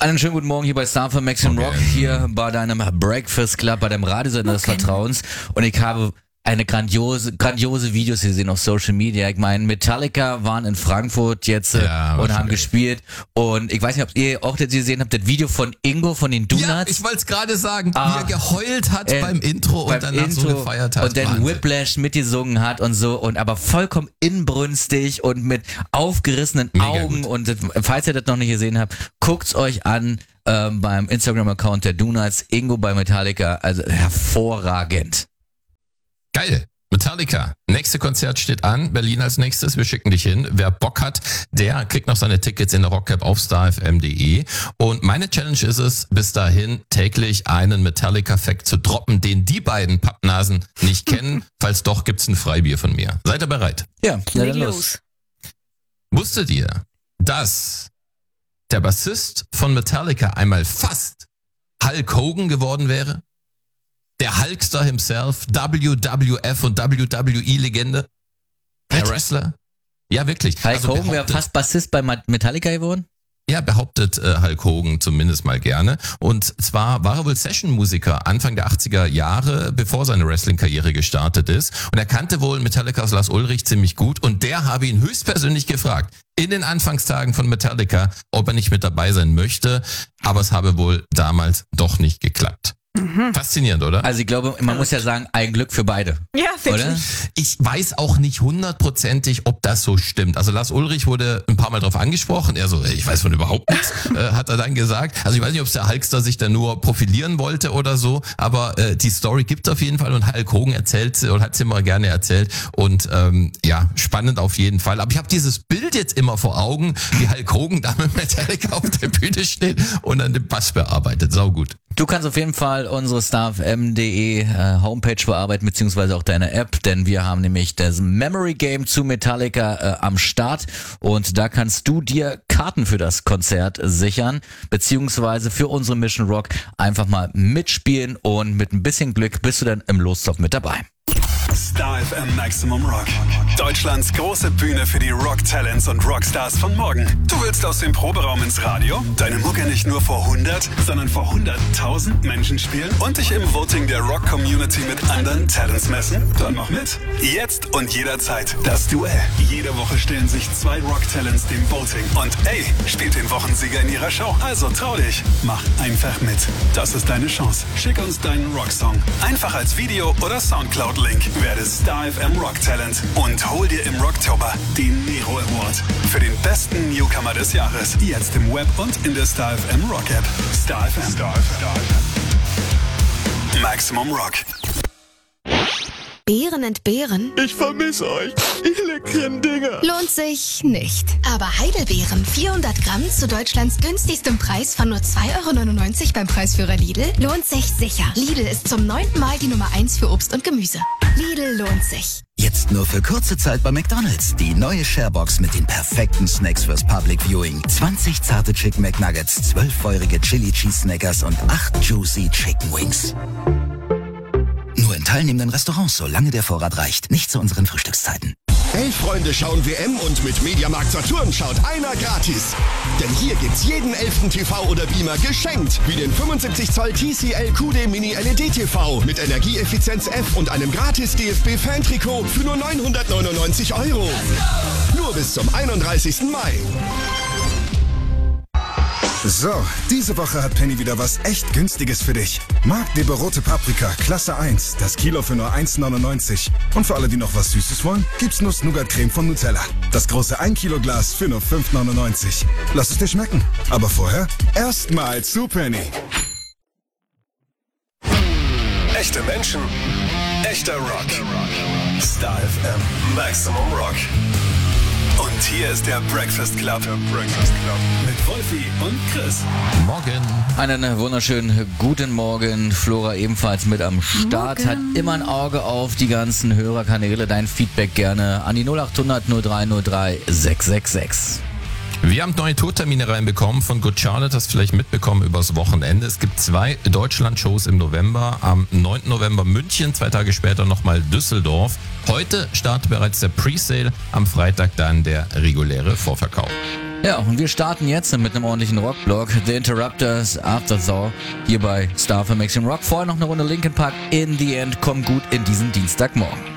Einen schönen guten Morgen hier bei Star von Maximum Rock, hier bei deinem Breakfast Club, bei deinem Radiosender des Vertrauens. Und ich habe eine grandiose Videos gesehen auf Social Media. Ich meine, Metallica waren in Frankfurt jetzt und haben gespielt. Und ich weiß nicht, ob ihr auch das gesehen habt, das Video von Ingo von den Donuts. Ja, ich wollte es gerade sagen, wie er geheult hat beim Intro und danach so gefeiert hat. Und dann Whiplash mitgesungen hat und so, und aber vollkommen inbrünstig und mit aufgerissenen Augen. Gut. Und falls ihr das noch nicht gesehen habt, guckt's euch an beim Instagram-Account der Donuts. Ingo bei Metallica, also hervorragend. Geil. Metallica. Nächste Konzert steht an. Berlin als nächstes. Wir schicken dich hin. Wer Bock hat, der kriegt noch seine Tickets in der Rockcap auf starfm.de. Und meine Challenge ist es, bis dahin täglich einen Metallica-Fact zu droppen, den die beiden Pappnasen nicht kennen. Falls doch, gibt's ein Freibier von mir. Seid ihr bereit? Ja, dann los. Wusstet ihr, dass der Bassist von Metallica einmal fast Hulk Hogan geworden wäre? Der Hulkster himself, WWF und WWE-Legende, der Wrestler. Ja, wirklich. Hulk Hogan wäre fast Bassist bei Metallica geworden? Ja, behauptet Hulk Hogan zumindest mal gerne. Und zwar war er wohl Session-Musiker Anfang der 80er Jahre, bevor seine Wrestling-Karriere gestartet ist. Und er kannte wohl Metallicas Lars Ulrich ziemlich gut. Und der habe ihn höchstpersönlich gefragt, in den Anfangstagen von Metallica, ob er nicht mit dabei sein möchte. Aber es habe wohl damals doch nicht geklappt. Faszinierend, oder? Also ich glaube, man muss ja sagen, ein Glück für beide. Ja, wirklich. Oder? Ich weiß auch nicht hundertprozentig, ob das so stimmt. Also Lars Ulrich wurde ein paar Mal drauf angesprochen. Er so, ich weiß von überhaupt nichts, hat er dann gesagt. Also ich weiß nicht, ob es der Hulkster sich da nur profilieren wollte oder so. Aber die Story gibt es auf jeden Fall. Und Hulk Hogan erzählt und hat es immer gerne erzählt. Und ja, spannend auf jeden Fall. Aber ich habe dieses Bild jetzt immer vor Augen, wie Hulk Hogan da mit Metallica auf der Bühne steht und dann den Bass bearbeitet. Saugut. Du kannst auf jeden Fall unsere starfm.de Homepage bearbeiten, beziehungsweise auch deine App, denn wir haben nämlich das Memory Game zu Metallica am Start, und da kannst du dir Karten für das Konzert sichern, beziehungsweise für unsere Mission Rock einfach mal mitspielen, und mit ein bisschen Glück bist du dann im Lostopf mit dabei. Star FM Maximum Rock. Deutschlands große Bühne für die Rock-Talents und Rockstars von morgen. Du willst aus dem Proberaum ins Radio, deine Mucke nicht nur vor 100, sondern vor 100.000 Menschen spielen und dich im Voting der Rock-Community mit anderen Talents messen? Dann mach mit. Jetzt und jederzeit das Duell. Jede Woche stellen sich 2 Rock-Talents dem Voting. Und ey, spielt den Wochensieger in ihrer Show. Also trau dich. Mach einfach mit. Das ist deine Chance. Schick uns deinen Rocksong. Einfach als Video oder Soundcloud-Link. Werde Star FM Rock Talent und hol dir im Rocktober den Nero Award für den besten Newcomer des Jahres. Jetzt im Web und in der Star FM Rock App. Star FM. Maximum Rock. Beeren entbehren? Ich vermisse euch, ihr leckeren Dinger. Lohnt sich nicht. Aber Heidelbeeren, 400 Gramm zu Deutschlands günstigstem Preis von nur 2,99 € beim Preisführer Lidl, lohnt sich sicher. Lidl ist zum 9. Mal die Nummer 1 für Obst und Gemüse. Lidl lohnt sich. Jetzt nur für kurze Zeit bei McDonald's. Die neue Sharebox mit den perfekten Snacks fürs Public Viewing. 20 zarte Chicken McNuggets, 12 feurige Chili Cheese Snackers und 8 juicy Chicken Wings. Nur in teilnehmenden Restaurants, solange der Vorrat reicht. Nicht zu unseren Frühstückszeiten. Hey Freunde, schauen WM und mit Mediamarkt Saturn schaut einer gratis. Denn hier gibt's jeden 11. TV oder Beamer geschenkt. Wie den 75 Zoll TCL QD Mini LED TV mit Energieeffizienz F und einem gratis DFB-Fan-Trikot für nur 999 €. Nur bis zum 31. Mai. So, diese Woche hat Penny wieder was echt Günstiges für dich. Marktleber rote Paprika, Klasse 1, das Kilo für nur 1,99. Und für alle, die noch was Süßes wollen, gibt's Nuss-Nougat-Creme von Nutella. Das große 1 Kilo Glas für nur 5,99. Lass es dir schmecken. Aber vorher erstmal zu Penny. Echte Menschen, echter Rock. Star FM Maximum Rock. Und hier ist der Breakfast Club. Mit Wolfi und Chris. Morgen. Einen wunderschönen guten Morgen. Flora ebenfalls mit am Start. Hat immer ein Auge auf die ganzen Hörerkanäle. Dein Feedback gerne an die 0800 0303 666. Wir haben neue Tourtermine reinbekommen von Good Charlotte, hast du vielleicht mitbekommen übers Wochenende. Es gibt 2 Deutschland-Shows im November. Am 9. November München, 2 Tage später nochmal Düsseldorf. Heute startet bereits der Presale, am Freitag dann der reguläre Vorverkauf. Ja, und wir starten jetzt mit einem ordentlichen Rockblock. The Interrupters, Afterthought, hier bei Star für Maximum Rock. Vorher noch eine Runde Linkin Park. In the End, komm gut in diesen Dienstagmorgen.